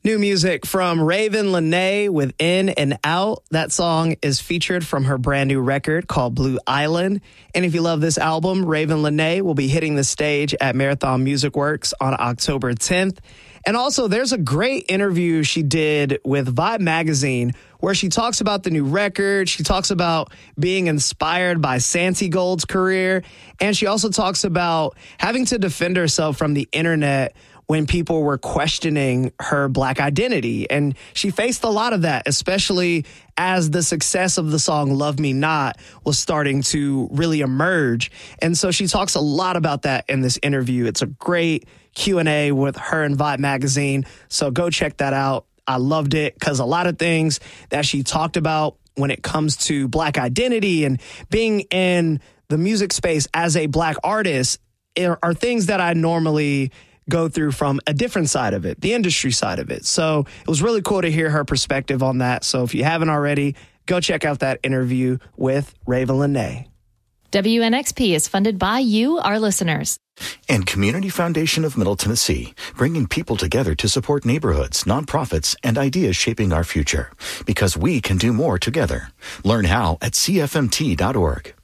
New music from Raven Lenae with In and Out. That song is featured from her brand new record called Blue Island. And if you love this album, Raven Lenae will be hitting the stage at Marathon Music Works on October 10th. And also, there's a great interview she did with Vibe Magazine where she talks about the new record. She talks about being inspired by Santigold's career. And she also talks about having to defend herself from the internet when people were questioning her Black identity. And she faced a lot of that, especially as the success of the song Love Me Not was starting to really emerge. And so she talks a lot about that in this interview. It's a great Q&A with her and Vibe Magazine. So go check that out. I loved it because a lot of things that she talked about when it comes to Black identity and being in the music space as a Black artist are things that I normally go through from a different side of it, the industry side of it. So it was really cool to hear her perspective on that. So if you haven't already, go check out that interview with Raven Lenae. WNXP is funded by you, our listeners. And Community Foundation of Middle Tennessee, bringing people together to support neighborhoods, nonprofits, and ideas shaping our future. Because we can do more together. Learn how at CFMT.org.